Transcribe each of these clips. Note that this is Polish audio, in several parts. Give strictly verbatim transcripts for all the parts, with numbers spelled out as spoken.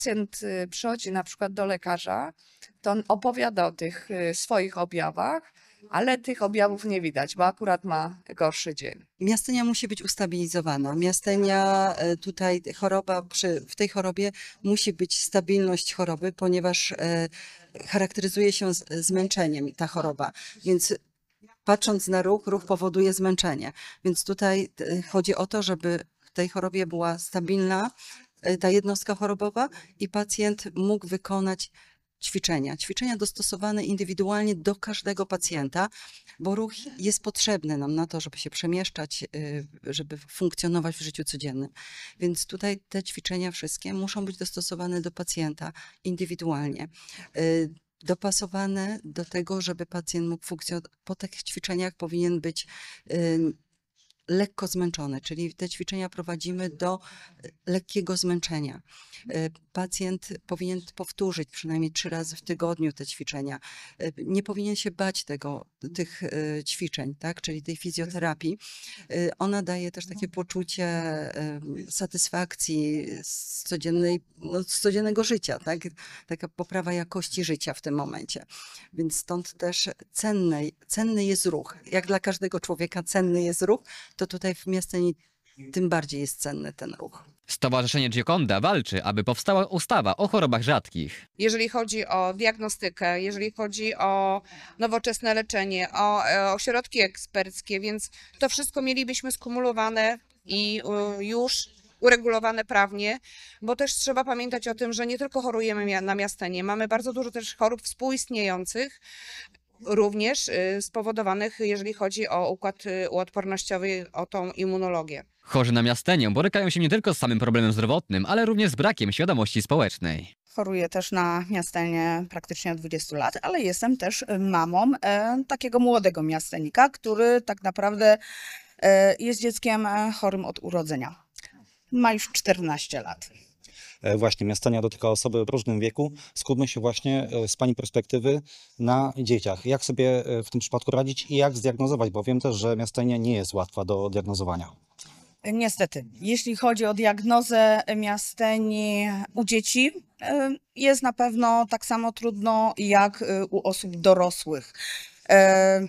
pacjent y, przychodzi na przykład do lekarza, to on opowiada o tych y, swoich objawach, ale tych objawów nie widać, bo akurat ma gorszy dzień. Miastenia musi być ustabilizowana. Miastenia, e, tutaj choroba, przy, w tej chorobie musi być stabilność choroby, ponieważ e, charakteryzuje się z, zmęczeniem ta choroba. Więc patrząc na ruch, ruch powoduje zmęczenie. Więc tutaj e, chodzi o to, żeby w tej chorobie była stabilna e, ta jednostka chorobowa i pacjent mógł wykonać ćwiczenia. Ćwiczenia dostosowane indywidualnie do każdego pacjenta, bo ruch jest potrzebny nam na to, żeby się przemieszczać, y, żeby funkcjonować w życiu codziennym. Więc tutaj te ćwiczenia wszystkie muszą być dostosowane do pacjenta indywidualnie. Y, Dopasowane do tego, żeby pacjent mógł funkcjonować. Po tych ćwiczeniach powinien być y, lekko zmęczony, czyli te ćwiczenia prowadzimy do lekkiego zmęczenia. Pacjent powinien powtórzyć przynajmniej trzy razy w tygodniu te ćwiczenia. Nie powinien się bać tego, tych ćwiczeń, tak? Czyli tej fizjoterapii. Ona daje też takie poczucie satysfakcji z, codziennej, no, z codziennego życia, tak? Taka poprawa jakości życia w tym momencie. Więc stąd też cenny, cenny jest ruch. Jak dla każdego człowieka cenny jest ruch, to tutaj w Miasteni tym bardziej jest cenny ten ruch. Stowarzyszenie Gioconda walczy, aby powstała ustawa o chorobach rzadkich. Jeżeli chodzi o diagnostykę, jeżeli chodzi o nowoczesne leczenie, o e, ośrodki eksperckie, więc to wszystko mielibyśmy skumulowane i e, już uregulowane prawnie, bo też trzeba pamiętać o tym, że nie tylko chorujemy mia- na miastenie, mamy bardzo dużo też chorób współistniejących, również y, spowodowanych, jeżeli chodzi o układ y, uodpornościowy, o tą immunologię. Chorzy na miastenię borykają się nie tylko z samym problemem zdrowotnym, ale również z brakiem świadomości społecznej. Choruję też na miastenie praktycznie od dwudziestu lat, ale jestem też mamą e, takiego młodego miastenika, który tak naprawdę e, jest dzieckiem e, chorym od urodzenia. Ma już czternaście lat. Właśnie miastenia dotyka osoby w różnym wieku. Skupmy się właśnie z Pani perspektywy na dzieciach. Jak sobie w tym przypadku radzić i jak zdiagnozować, bo wiem też, że miastenia nie jest łatwa do diagnozowania. Niestety, jeśli chodzi o diagnozę miasteni u dzieci, e, jest na pewno tak samo trudno jak e, u osób dorosłych. E,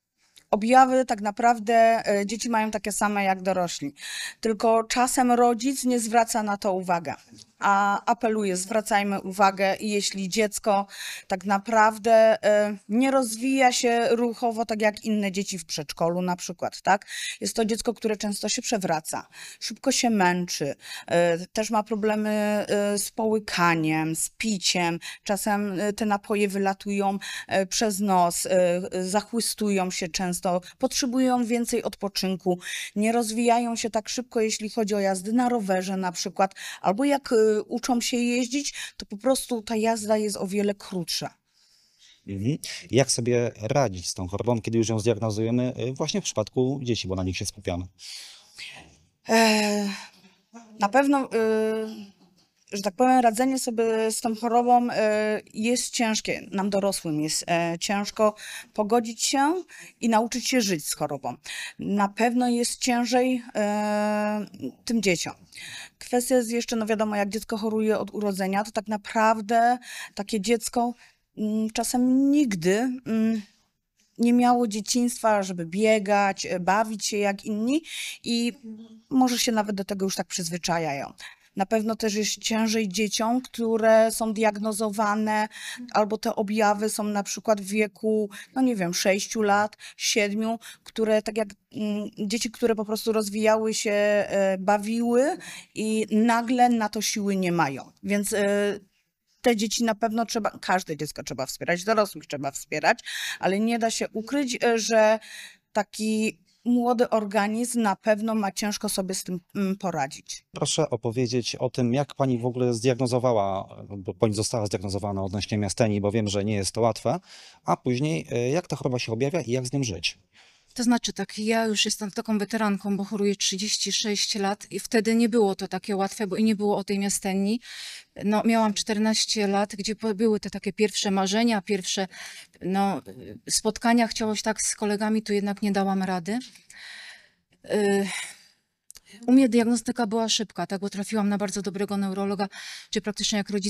Objawy tak naprawdę e, dzieci mają takie same jak dorośli, tylko czasem rodzic nie zwraca na to uwagę. A apeluję, zwracajmy uwagę, jeśli dziecko tak naprawdę e, nie rozwija się ruchowo tak jak inne dzieci w przedszkolu na przykład, tak? Jest to dziecko, które często się przewraca, szybko się męczy, e, też ma problemy e, z połykaniem, z piciem, czasem e, te napoje wylatują e, przez nos, e, zachłystują się często, potrzebują więcej odpoczynku, nie rozwijają się tak szybko, jeśli chodzi o jazdy na rowerze na przykład, albo jak e, uczą się jeździć, to po prostu ta jazda jest o wiele krótsza. Mhm. Jak sobie radzić z tą chorobą, kiedy już ją zdiagnozujemy właśnie w przypadku dzieci, bo na nich się skupiamy? E, na pewno, e, że tak powiem, radzenie sobie z tą chorobą e, jest ciężkie. Nam dorosłym jest e, ciężko pogodzić się i nauczyć się żyć z chorobą. Na pewno jest ciężej e, tym dzieciom. Kwestia jest jeszcze, no wiadomo, jak dziecko choruje od urodzenia, to tak naprawdę takie dziecko mm, czasem nigdy mm, nie miało dzieciństwa, żeby biegać, bawić się jak inni i może się nawet do tego już tak przyzwyczajają. Na pewno też jest ciężej dzieciom, które są diagnozowane, albo te objawy są na przykład w wieku, no nie wiem, sześciu lat, siedmiu, które tak jak mm, dzieci, które po prostu rozwijały się, e, bawiły i nagle na to siły nie mają. Więc e, te dzieci na pewno trzeba, każde dziecko trzeba wspierać, dorosłych trzeba wspierać, ale nie da się ukryć, e, że taki młody organizm na pewno ma ciężko sobie z tym mm, poradzić. Proszę opowiedzieć o tym, jak Pani w ogóle zdiagnozowała, bo Pani została zdiagnozowana odnośnie miasteni, bo wiem, że nie jest to łatwe, a później e, jak ta choroba się objawia i jak z nią żyć? To znaczy tak, ja już jestem taką weteranką, bo choruję trzydzieści sześć lat i wtedy nie było to takie łatwe, bo i nie było o tej miasteni. No, miałam czternaście lat, gdzie po- były te takie pierwsze marzenia, pierwsze no, spotkania, chciałoś tak z kolegami, tu jednak nie dałam rady. Y, U mnie diagnostyka była szybka, tak, bo trafiłam na bardzo dobrego neurologa, gdzie praktycznie jak rodzice